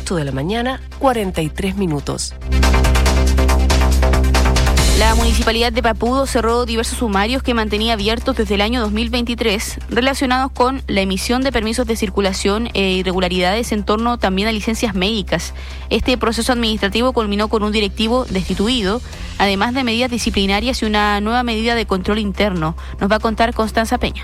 8:43 a.m. La Municipalidad de Papudo cerró diversos sumarios que mantenía abiertos desde el año 2023 relacionados con la emisión de permisos de circulación e irregularidades en torno también a licencias médicas. Este proceso administrativo culminó con un directivo destituido, además de medidas disciplinarias y una nueva medida de control interno. Nos va a contar Constanza Peña.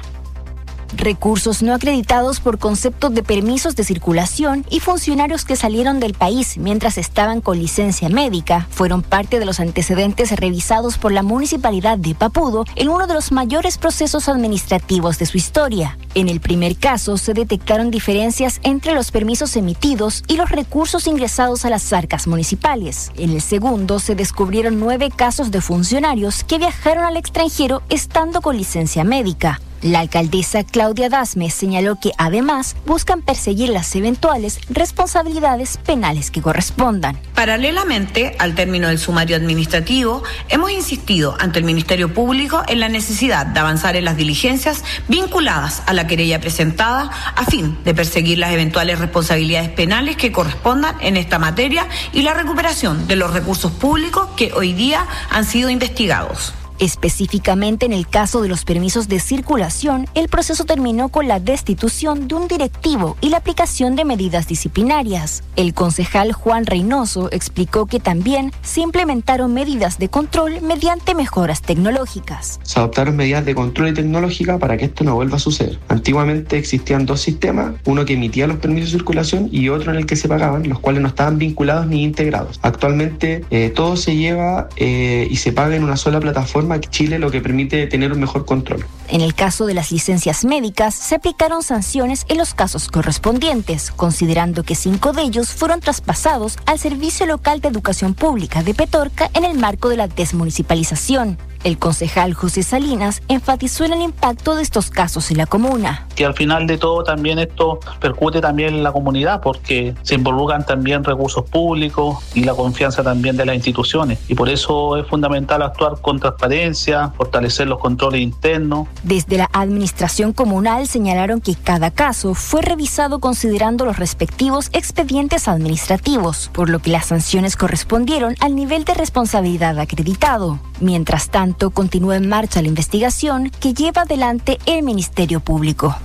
Recursos no acreditados por concepto de permisos de circulación y funcionarios que salieron del país mientras estaban con licencia médica fueron parte de los antecedentes revisados por la Municipalidad de Papudo en uno de los mayores procesos administrativos de su historia. En el primer caso se detectaron diferencias entre los permisos emitidos y los recursos ingresados a las arcas municipales. En el segundo se descubrieron 9 casos de funcionarios que viajaron al extranjero estando con licencia médica. La alcaldesa Claudia Dasme señaló que además buscan perseguir las eventuales responsabilidades penales que correspondan. Paralelamente al término del sumario administrativo, hemos insistido ante el Ministerio Público en la necesidad de avanzar en las diligencias vinculadas a la querella presentada a fin de perseguir las eventuales responsabilidades penales que correspondan en esta materia y la recuperación de los recursos públicos que hoy día han sido investigados. Específicamente en el caso de los permisos de circulación, el proceso terminó con la destitución de un directivo y la aplicación de medidas disciplinarias. El concejal Juan Reynoso explicó que también se implementaron medidas de control mediante mejoras tecnológicas. Se adoptaron medidas de control y tecnológica para que esto no vuelva a suceder. Antiguamente existían 2 sistemas, uno que emitía los permisos de circulación y otro en el que se pagaban, los cuales no estaban vinculados ni integrados. Actualmente todo se lleva y se paga en una sola plataforma Chile, lo que permite tener un mejor control. En el caso de las licencias médicas, se aplicaron sanciones en los casos correspondientes, considerando que 5 de ellos fueron traspasados al Servicio Local de Educación Pública de Petorca en el marco de la desmunicipalización. El concejal José Salinas enfatizó en el impacto de estos casos en la comuna. Que al final de todo también esto percute también en la comunidad porque se involucran también recursos públicos y la confianza también de las instituciones. Y por eso es fundamental actuar con transparencia, fortalecer los controles internos. Desde la administración comunal señalaron que cada caso fue revisado considerando los respectivos expedientes administrativos, por lo que las sanciones correspondieron al nivel de responsabilidad acreditado. Mientras tanto, continúa en marcha la investigación que lleva adelante el Ministerio Público.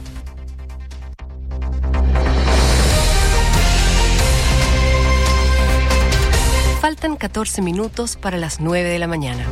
Faltan 14 minutos para las 9 a.m.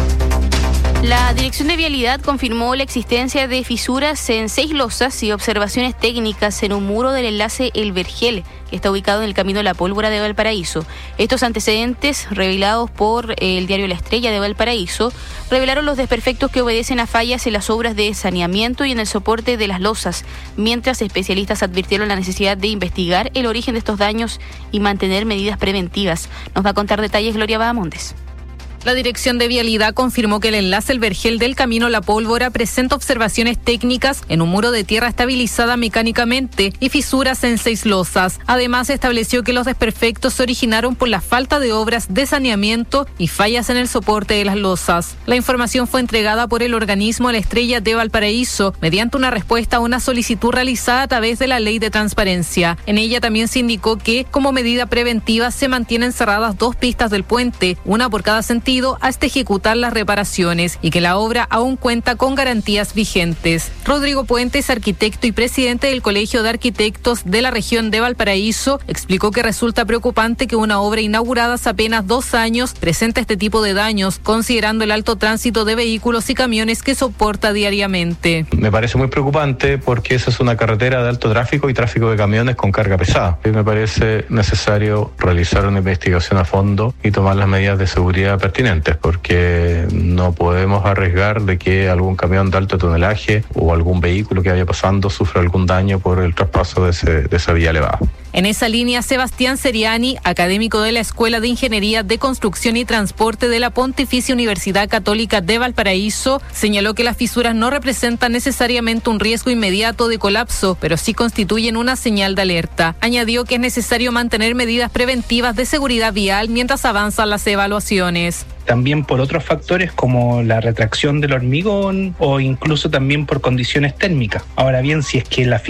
La Dirección de Vialidad confirmó la existencia de fisuras en 6 losas y observaciones técnicas en un muro del enlace El Vergel, que está ubicado en el Camino La Pólvora de Valparaíso. Estos antecedentes, revelados por el diario La Estrella de Valparaíso, revelaron los desperfectos que obedecen a fallas en las obras de saneamiento y en el soporte de las losas, mientras especialistas advirtieron la necesidad de investigar el origen de estos daños y mantener medidas preventivas. Nos va a contar detalles Gloria Bahamondes. La Dirección de Vialidad confirmó que el enlace El Vergel del Camino La Pólvora presenta observaciones técnicas en un muro de tierra estabilizada mecánicamente y fisuras en 6 losas. Además, estableció que los desperfectos se originaron por la falta de obras de saneamiento y fallas en el soporte de las losas. La información fue entregada por el organismo La Estrella de Valparaíso mediante una respuesta a una solicitud realizada a través de la Ley de Transparencia. En ella también se indicó que, como medida preventiva, se mantienen cerradas 2 pistas del puente, una por cada sentido, hasta ejecutar las reparaciones y que la obra aún cuenta con garantías vigentes. Rodrigo Puentes, arquitecto y presidente del Colegio de Arquitectos de la región de Valparaíso, explicó que resulta preocupante que una obra inaugurada hace apenas 2 años presente este tipo de daños, considerando el alto tránsito de vehículos y camiones que soporta diariamente. Me parece muy preocupante porque esa es una carretera de alto tráfico y tráfico de camiones con carga pesada. Me parece necesario realizar una investigación a fondo y tomar las medidas de seguridad pertinentes, porque no podemos arriesgar de que algún camión de alto tonelaje o algún vehículo que vaya pasando sufra algún daño por el traspaso de esa vía elevada. En esa línea, Sebastián Seriani, académico de la Escuela de Ingeniería de Construcción y Transporte de la Pontificia Universidad Católica de Valparaíso, señaló que las fisuras no representan necesariamente un riesgo inmediato de colapso, pero sí constituyen una señal de alerta. Añadió que es necesario mantener medidas preventivas de seguridad vial mientras avanzan las evaluaciones. También por otros factores como la retracción del hormigón o incluso también por condiciones térmicas. Ahora bien, si es que la